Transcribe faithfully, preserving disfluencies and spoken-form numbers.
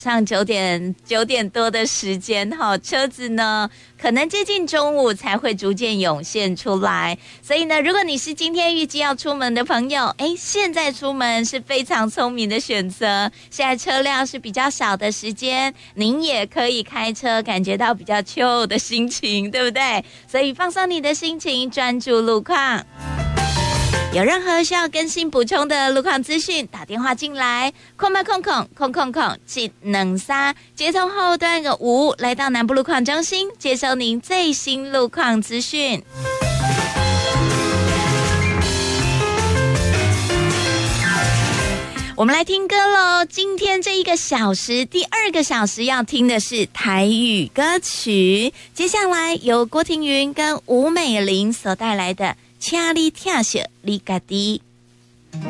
上九点九点多的时间哈，车子呢可能接近中午才会逐渐涌现出来，所以呢，如果你是今天预计要出门的朋友，哎，现在出门是非常聪明的选择。现在车辆是比较少的时间，您也可以开车感觉到比较 chill 的心情，对不对？所以放松你的心情，专注路况。有任何需要更新补充的路况资讯，打电话进来，空八空空空空空七能三，接通后端个五，来到南部路况中心，接收您最新路况资讯。我们来听歌咯，今天这一个小时，第二个小时要听的是台语歌曲，接下来由郭庭云跟吴美玲所带来的请你疼惜你家己。